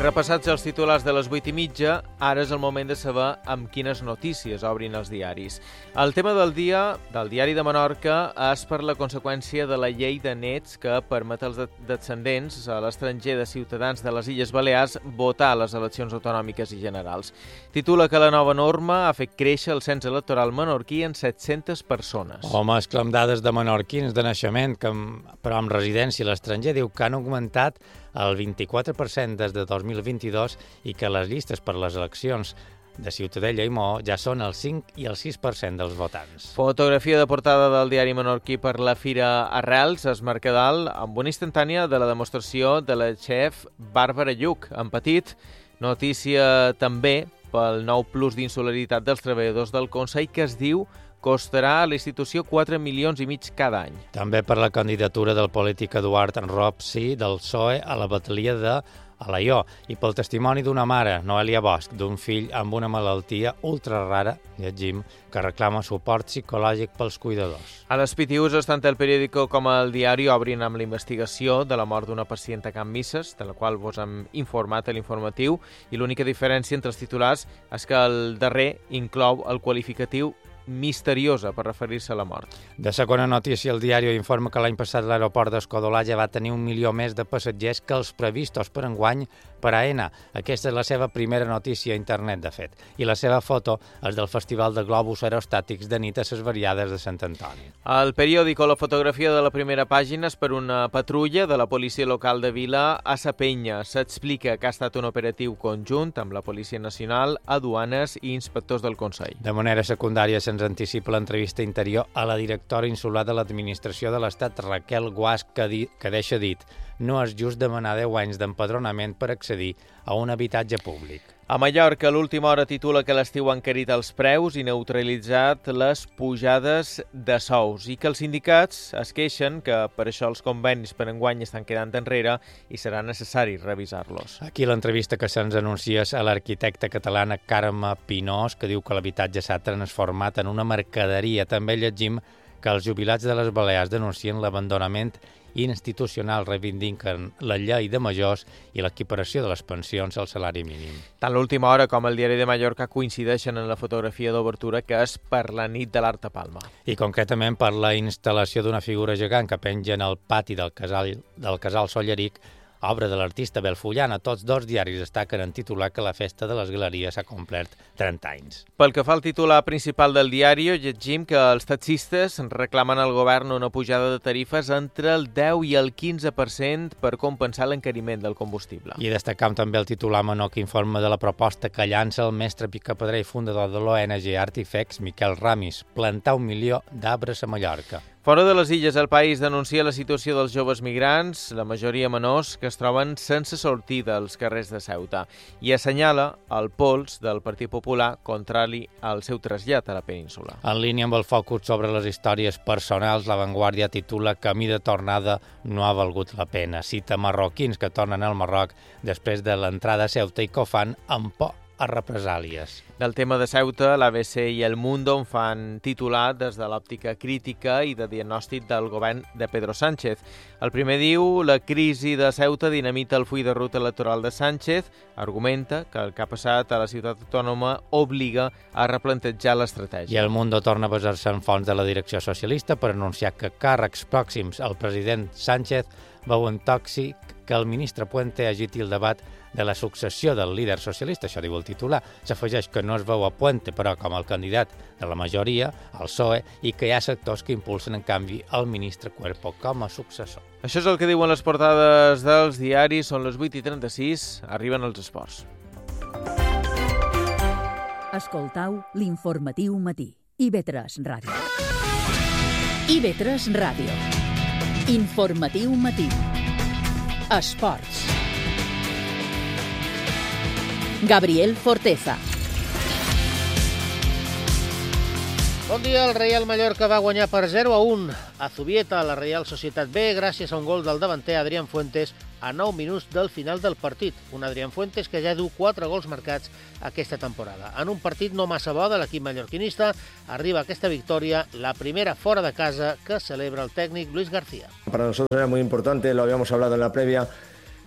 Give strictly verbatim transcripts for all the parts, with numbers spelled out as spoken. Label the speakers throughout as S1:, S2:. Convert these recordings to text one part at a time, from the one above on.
S1: repassats els titulars de les vuit i mitja, ara és el moment de saber amb quines notícies obrin els diaris. El tema del dia del Diari de Menorca és per la conseqüència de la llei de nets que permet als descendents a l'estranger de ciutadans de les Illes Balears votar a les eleccions autonòmiques i generals. Titula que la nova norma ha fet créixer el cens electoral menorquí en set-centes persones.
S2: Home, és que amb dades de menorquins de naixement, que, però amb residència a l'estranger, diu que han augmentat el vint-i-quatre per cent des de dos mil vint-i-dos i que les llistes per les eleccions de Ciutadella i Maó ja són el cinc i el sis per cent dels votants.
S1: Fotografia de portada del diari menorquí per la Fira Arrels, es Mercadal, amb una instantània de la demostració de la xef Bàrbara Lluc. En petit, notícia també pel nou plus d'insularitat dels treballadors del Consell que es diu costarà a la institució quatre milions i mig cada any.
S2: També per la candidatura del polític Eduard Ropsi del P S O E a la batalia de Alaior i pel testimoni d'una mare, Noelia Bosch, d'un fill amb una malaltia ultra rara, llegim, que reclama suport psicològic pels cuidadors.
S1: A les Pitiuses, tant el periòdico com el diari obrin amb la investigació de la mort d'una pacient a Can Misses, de la qual vos hem informat a l'informatiu, i l'única diferència entre els titulars és que el darrer inclou el qualificatiu misteriosa per referir-se a la mort.
S2: De segona notícia, el diari informa que l'any passat l'aeroport d'Escodolà ja va tenir un milió més de passatgers que els previstos per enguany per a Aena. Aquesta és la seva primera notícia a internet, de fet. I la seva foto és del Festival de Globus Aerostàtics de nit a ses Variades de Sant Antoni.
S1: Al periòdico, la fotografia de la primera pàgina és per una patrulla de la policia local de Vila a Sa Penya. S'explica que ha estat un operatiu conjunt amb la Policia Nacional, aduanes i inspectors del Consell.
S2: De manera secundària, se'ns anticipa l'entrevista interior a la directora insular de l'Administració de l'Estat, Raquel Guasch, que, di, que deixa dit no és just demanar deu anys d'empadronament per accedir a un habitatge públic.
S1: A Mallorca, l'última hora titula que l'estiu ha encarit els preus i neutralitzat les pujades de sous i que els sindicats es queixen que per això els convenis per enguany estan quedant enrere i serà necessari revisar-los.
S2: Aquí l'entrevista que se'ns anuncia és a l'arquitecta catalana Carme Pinós, que diu que l'habitatge s'ha transformat en una mercaderia. També llegim que els jubilats de les Balears denuncien l'abandonament institucional, reivindiquen la llei de majors i l'equiparació de les pensions al salari mínim.
S1: Tant l'última hora com el diari de Mallorca coincideixen en la fotografia d'obertura que és per la nit de l'Art a Palma.
S2: I concretament per la instal·lació d'una figura gegant que penja en el pati del casal, del casal Solleric, obra de l'artista Belfullana. Tots dos diaris destaquen en titular que la festa de les galeries ha complert trenta anys.
S1: Pel que fa al titular principal del diari, llegim que els taxistes reclamen al govern una pujada de tarifes entre el deu i el quinze per cent per compensar l'encariment del combustible.
S2: I destacam també el titular menor que informa de la proposta que llança el mestre picapedrer i fundador de l'O N G Artifex, Miquel Ramis, plantar un milió d'arbres a Mallorca.
S1: Fora de les illes, el país denuncia la situació dels joves migrants, la majoria menors, que es troben sense sortida als carrers de Ceuta i assenyala el pols del Partit Popular contrari al seu trasllat a la península.
S2: En línia amb el focus sobre les històries personals, La Vanguardia titula Camí de tornada no ha valgut la pena. Cita marroquins que tornen al Marroc després de l'entrada a Ceuta i que ho fan amb por a represàlies.
S1: Del tema de Ceuta, l'A B C i El Mundo en fan titular des de l'òptica crítica i de diagnòstic del govern de Pedro Sánchez. El primer diu, la crisi de Ceuta dinamita el full de ruta electoral de Sánchez, argumenta que el que ha passat a la ciutat autònoma obliga a replantejar l'estratègia.
S2: I El Mundo torna a basar-se en fonts de la direcció socialista per anunciar que càrrecs pròxims al president Sánchez veuen tòxic que el ministre Puente agiti el debat de la successió del líder socialista, això diu el titular. S'afegeix que no es veu a Puente, però com el candidat de la majoria, el P S O E, i que hi ha sectors que impulsen, en canvi, el ministre Cuerpo com a successor.
S1: Això és el que diuen les portades dels diaris. Són les vuit i trenta-sis, arriben els esports.
S3: Escoltau l'informatiu matí. I V tres Ràdio. I V tres Ràdio. Informatiu matí. Esports. Gabriel Forteza.
S4: Bon dia, el Reial Mallorca va guanyar per zero a un a Zubieta, a la Reial Societat B, gràcies a un gol del davanter Adrián Fuentes a nou minuts del final del partit. Un Adrián Fuentes que ja du quatre gols marcats aquesta temporada. En un partit no massa bo de l'equip mallorquinista, arriba aquesta victòria, la primera fora de casa que celebra el tècnic Luis García.
S5: Para nosotros era muy importante, lo habíamos hablado en la previa,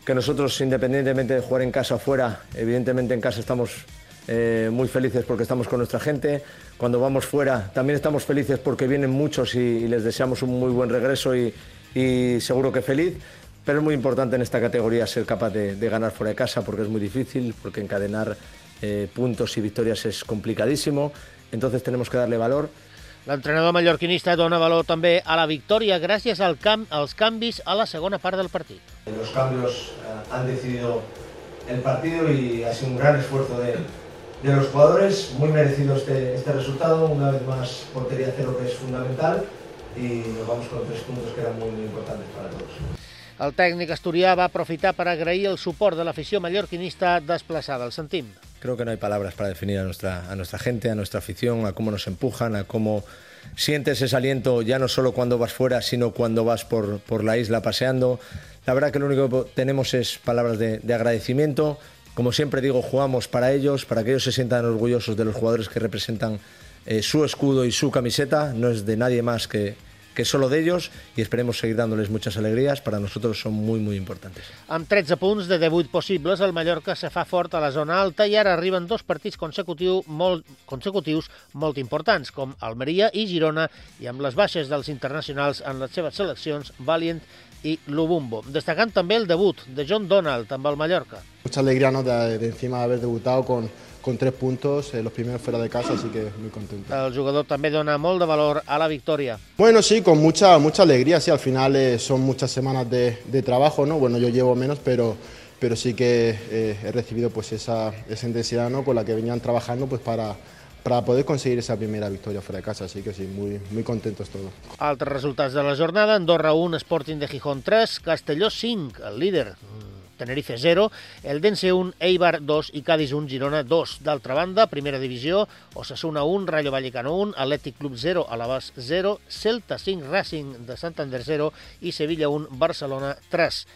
S5: que nosotros, independientemente de jugar en casa o fuera, evidentemente en casa estamos eh, muy felices porque estamos con nuestra gente. Cuando vamos fuera también estamos felices porque vienen muchos y, y les deseamos un muy buen regreso y, y seguro que feliz. Pero es muy importante en esta categoría ser capaz de, de ganar fuera de casa porque es muy difícil, porque encadenar eh, puntos y victorias es complicadísimo. Entonces tenemos que darle valor.
S4: L'entrenador mallorquinista dona valor també a la victòria gràcies al camp, als canvis a la segona part del partit.
S5: Los cambios uh, han decidido el partido y ha sido un gran esfuerzo de, de los jugadores, muy merecido este, este resultado, una vez más portería cero que es fundamental y nos vamos con tres puntos que eran muy, muy importantes para todos.
S4: El tècnic asturià va aprofitar per agrair el suport de l'afició mallorquinista desplaçada. El sentim.
S5: Creo que no hay palabras para definir a nuestra, a nuestra gente, a nuestra afición, a cómo nos empujan, a cómo sientes ese aliento ya no solo cuando vas fuera, sino cuando vas por, por la isla paseando. La verdad que lo único que tenemos es palabras de, de agradecimiento. Como siempre digo, jugamos para ellos, para que ellos se sientan orgullosos de los jugadores que representan eh, su escudo y su camiseta. No es de nadie más que... que solo de ellos, y esperemos seguir dándoles muchas alegrías. Para nosotros son muy, muy importantes.
S4: Amb tretze punts de divuit possibles, el Mallorca se fa fort a la zona alta i ara arriben dos partits consecutius molt, consecutius molt importants, com Almeria i Girona, i amb les baixes dels internacionals en les seves seleccions, Valiant i Lubumbo. Destacant també el debut de John Donald amb el Mallorca.
S6: Mucha alegría, ¿no?, de, de encima de haber debutado con... con tres puntos, eh, los primeros fuera de casa, así que muy contento.
S4: El jugador també dona molt de valor a la victòria.
S6: Bueno, sí, con mucha mucha alegría, sí, al final eh, son muchas semanas de, de trabajo, ¿no? Bueno, yo llevo menos, pero, pero sí que eh, he recibido pues esa, esa intensidad, ¿no?, con la que venían trabajando pues para, para poder conseguir esa primera victoria fuera de casa, así que sí, muy, muy contentos todos.
S4: Altres resultats de la jornada: Andorra un, Sporting de Gijón tres, Castelló cinc, el líder, Tenerife zero, Eldense un, Eibar dos i Cádiz un, Girona dos. D'altra banda, primera divisió, Osasuna un, Rayo Vallecano un, Athletic Club zero, Alavés zero, Celta cinc, Racing de Santander zero i Sevilla un, Barcelona tres.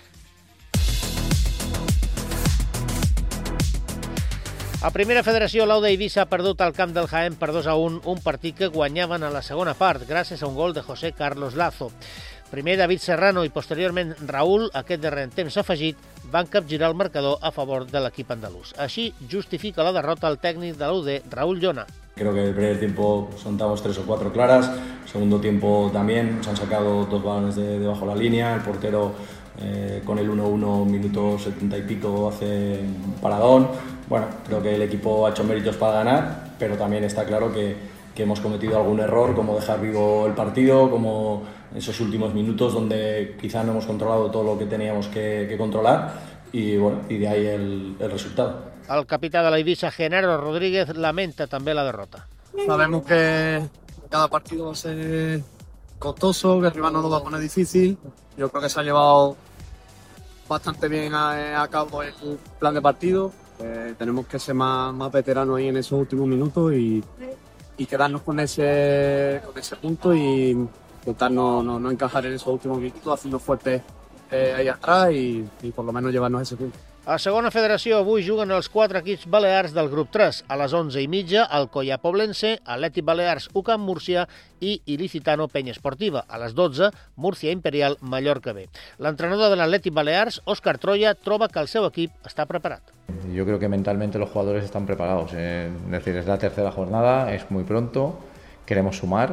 S4: A Primera Federació, l'Auda Eivissa ha perdut al camp del Jaén per dos a un, un partit que guanyaven a la segona part gràcies a un gol de José Carlos Lazo. Primer David Serrano i posteriorment Raúl, aquest darrer en temps afegit, van capgirar el marcador a favor de l'equip andalús. Així justifica la derrota el tècnic de l'A U D, Raúl Llona.
S7: Creo que el primer tiempo soltamos tres o cuatro claras, segundo tiempo también, se han sacado dos balones de debajo de la línea, el portero eh, con el uno uno, minuto setenta y pico, hace un paradón. Bueno, creo que el equipo ha hecho méritos para ganar, pero también está claro que, que hemos cometido algún error, como dejar vivo el partido, como esos últimos minutos donde quizá no hemos controlado todo lo que teníamos que, que controlar y, bueno, y de ahí el, el resultado.
S4: El capità de la Eivissa, Genaro Rodríguez, lamenta també la derrota.
S8: Sabemos que cada partido va a ser costoso, que el rival no lo va a poner difícil. Yo creo que se ha llevado bastante bien a, a cabo el plan de partido. Eh, tenemos que ser más, más veteranos ahí en esos últimos minutos y, y quedarnos con ese, con ese punto y intentar no, no, no encajar en esos últimos minutos, haciendo fuerte eh, ahí atrás y, y por lo menos llevarnos ese punto.
S4: A segona federació avui juguen els quatre equips balears del grup tres. A les onze i mitja, Alcoyà Poblense, Atlètic Balears, U C A M Múrcia i Ilicitano Penya Esportiva. A les dotze, Múrcia Imperial, Mallorca B. L'entrenador de l'Atlètic Balears, Òscar Troya, troba que el seu equip està preparat.
S9: Yo creo que mentalmente los jugadores están preparados. Eh, es decir, es la tercera jornada, es muy pronto, queremos sumar,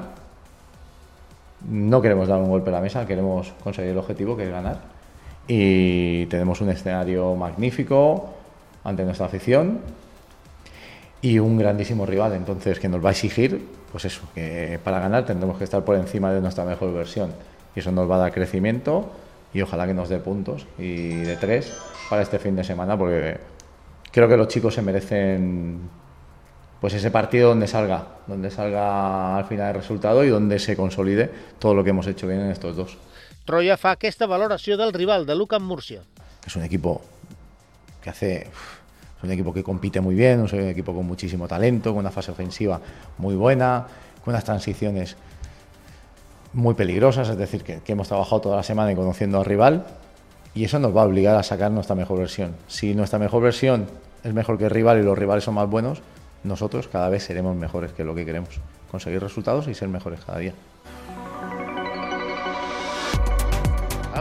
S9: no queremos dar un golpe a la mesa, queremos conseguir el objetivo que es ganar. Y tenemos un escenario magnífico ante nuestra afición y un grandísimo rival, entonces que nos va a exigir, pues eso, que para ganar tendremos que estar por encima de nuestra mejor versión y eso nos va a dar crecimiento y ojalá que nos dé puntos y de tres para este fin de semana, porque creo que los chicos se merecen pues ese partido donde salga, donde salga al final el resultado y donde se consolide todo lo que hemos hecho bien en estos dos.
S4: Troya fa aquesta valoració del rival, de l'U C A M Múrcia.
S9: Es un equipo que hace, es un equipo que compite muy bien, es un equipo con muchísimo talento, con una fase ofensiva muy buena, con unas transiciones muy peligrosas, es decir, que, que hemos trabajado toda la semana y conociendo al rival y eso nos va a obligar a sacar nuestra mejor versión. Si nuestra mejor versión es mejor que el rival y los rivales son más buenos, nosotros cada vez seremos mejores, que es lo que queremos, conseguir resultados y ser mejores cada día.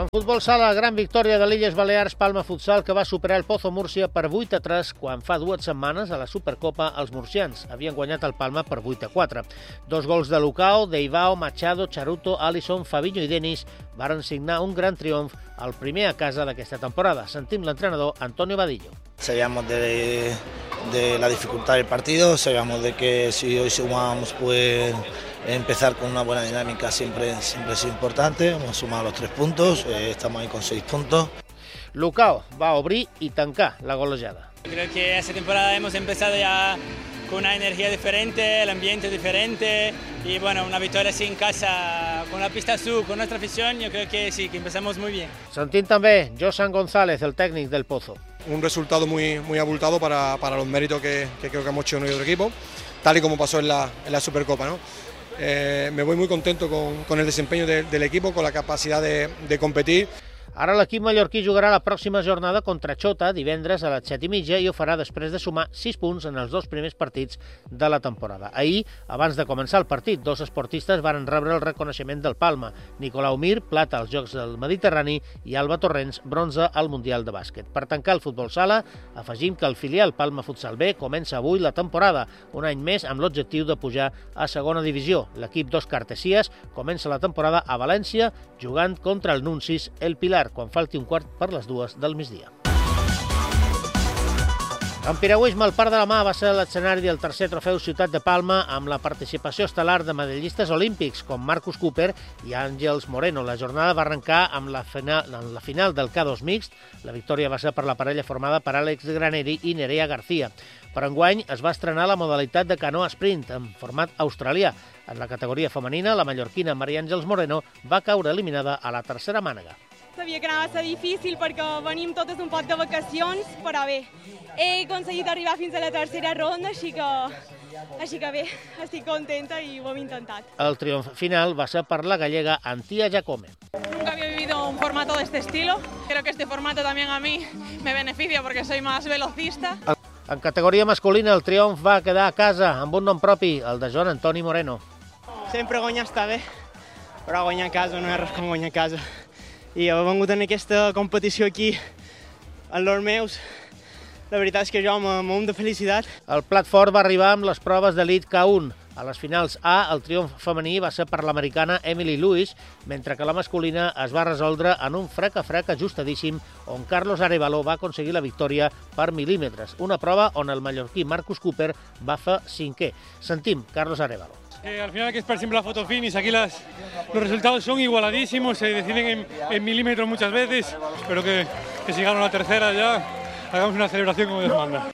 S4: En futbol sala, gran victòria de l'Illes Balears Palma Futsal, que va superar el Pozo Múrcia per vuit a tres, quan fa dues setmanes a la Supercopa els murcians havien guanyat el Palma per vuit a quatre. Dos gols de Lucao, Deivao, Machado, Charuto, Alisson, Fabinho i Denis varen signar un gran triomf al primer a casa d'aquesta temporada. Sentim l'entrenador Antonio Vadillo.
S10: Sabíamos de, de la dificultad del partido, sabíamos de que si hoy sumábamos, pues empezar con una buena dinámica siempre, siempre es importante. Hemos sumado los tres puntos, eh, estamos ahí con seis puntos.
S4: Lucao va obrir i tancar la golejada.
S11: Creo que esta temporada hemos empezado ya con una energía diferente, el ambiente diferente y bueno, una victoria así en casa, con la pista azul, con nuestra afición, yo creo que sí, que empezamos muy bien.
S4: Sentim també Josan González, el técnic del Pozo.
S12: Un resultado muy, muy abultado para, para los méritos que, que creo que hemos hecho en nuestro equipo, tal y como pasó en la, en la Supercopa, ¿no? Eh, me voy muy contento con, con el desempeño de, del equipo, con la capacidad de, de competir.
S4: Ara l'equip mallorquí jugarà la pròxima jornada contra Xota divendres a les set i mitja i ho farà després de sumar sis punts en els dos primers partits de la temporada. Ahir, abans de començar el partit, dos esportistes varen rebre el reconeixement del Palma. Nicolau Mir, plata als Jocs del Mediterrani, i Alba Torrents, bronze al Mundial de Bàsquet. Per tancar el futbol sala, afegim que el filial Palma Futsal B comença avui la temporada, un any més amb l'objectiu de pujar a segona divisió. L'equip Dos Cartesies comença la temporada a València jugant contra el Nuncis El Pilar, quan falti un quart per les dues del migdia. En piragüisme, el Parc de la Mar va ser l'escenari del tercer trofeu Ciutat de Palma amb la participació estel·lar de medallistes olímpics com Marcus Cooper i Àngels Moreno. La jornada va arrencar amb la final, en la final del K dos mixt. La victòria va ser per la parella formada per Àlex Graneri i Nerea García. Per enguany es va estrenar la modalitat de canoa sprint en format australià. En la categoria femenina, la mallorquina Maria Àngels Moreno va caure eliminada a la tercera mànega.
S13: Sabia que anava a ser difícil perquè venim totes un poc de vacacions, però bé, he aconseguit arribar fins a la tercera ronda, així que, així que bé, estic contenta i ho hem intentat.
S4: El triomf final va ser per la gallega Antía Jacome.
S14: Nunca había vivido un formato de este estilo, creo que este formato también a mí me beneficia porque soy más velocista.
S4: En categoria masculina el triomf va quedar a casa amb un nom propi, el de Joan Antoni Moreno.
S15: Sempre guanyar està bé, però guanyar a casa no és res com guanyar a casa. I he vengut en aquesta competició aquí, en l'hort meus, la veritat és que jo m'ho de felicitat.
S4: El plat fort va arribar amb les proves d'elit K un. A les finals A, el triomf femení va ser per l'americana Emily Lewis, mentre que la masculina es va resoldre en un frec a frec ajustadíssim on Carlos Arévalo va aconseguir la victòria per mil·límetres, una prova on el mallorquí Marcus Cooper va fer cinquè. Sentim Carlos Arévalo.
S16: Eh, al final hay que esperar siempre la foto finish, aquí las, los resultados son igualadísimos, se deciden en, en milímetros muchas veces, espero que, que si gano la tercera ya hagamos una celebración como Dios manda.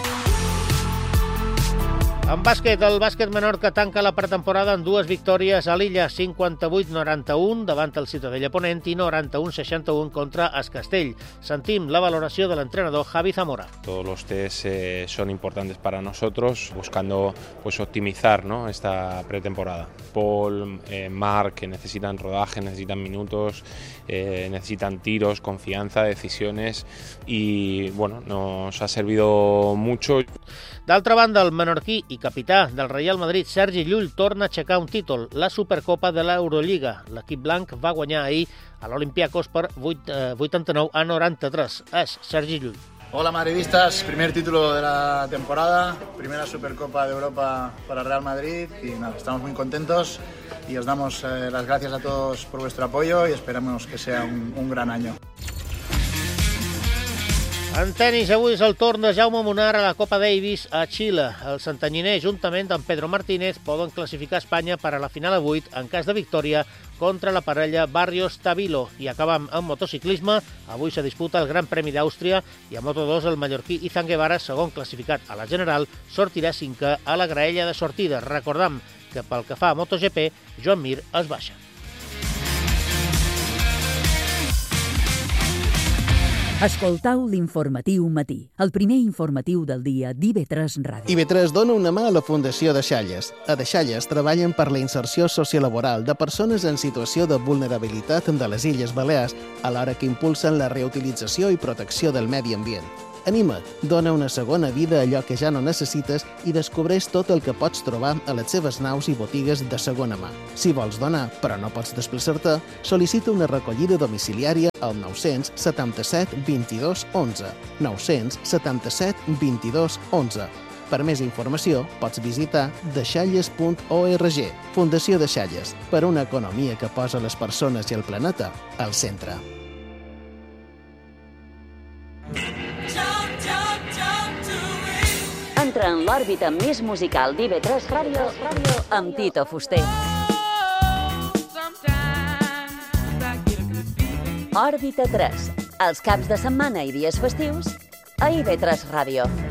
S4: En bàsquet, el bàsquet Menorca tanca la pretemporada en dues victòries a l'Illa, cinquanta-vuit noranta-u davant el Ciutadella Ponent i noranta-u seixanta-u contra Es Castell. Sentim la valoració de l'entrenador Javi Zamora.
S17: Todos los test eh, son importantes para nosotros, buscando pues, optimizar, ¿no?, esta pretemporada. Paul, eh, Marc, que necesitan rodaje, necesitan minutos, eh, necesitan tiros, confianza, decisiones y bueno, nos ha servido mucho.
S4: D'altra banda, el menorquí i capità del Real Madrid, Sergi Llull, torna a aixecar un títol, la Supercopa de l'Eurolliga. L'equip blanc va guanyar ahir a l'Olympiacos per vuitanta-nou a noranta-tres. És Sergi Llull.
S18: Hola madridistas, primer título de la temporada, primera Supercopa de Europa para Real Madrid y nada, estamos muy contentos y os damos eh, las gracias a todos por vuestro apoyo y esperamos que sea un, un gran año.
S4: En tenis, avui és el torn de Jaume Munar a la Copa Davis a Xile. El santanyiner, juntament amb Pedro Martínez, poden classificar Espanya per a la final a vuit en cas de victòria contra la parella Barrios-Tabilo. I acabam amb motociclisme. Avui se disputa el Gran Premi d'Àustria i a Moto dos el mallorquí Izan Guevara, segon classificat a la general, sortirà cinquè a la graella de sortida. Recordam que pel que fa a MotoGP, Joan Mir es baixa.
S3: Escoltau l'informatiu matí, el primer informatiu del dia d'I V tres Ràdio.
S19: I V tres dona una mà a la Fundació Deixalles. A Deixalles treballen per la inserció sociolaboral de persones en situació de vulnerabilitat de les Illes Balears, alhora que impulsen la reutilització i protecció del medi ambient. Anima't, dona una segona vida a allò que ja no necessites i descobreix tot el que pots trobar a les seves naus i botigues de segona mà. Si vols donar, però no pots desplaçar-te, sol·licita una recollida domiciliària al nou-cents setanta-set vint-i-dos onze. nou-cents setanta-set vint-i-dos onze. Per més informació, pots visitar deixalles punt org. Fundació Deixalles, per una economia que posa les persones i el planeta al centre.
S20: Entra en l'òrbita més musical d'I V tres Ràdio amb Tito Fuster. Òrbita tres, els caps de setmana i dies festius a I V tres Ràdio.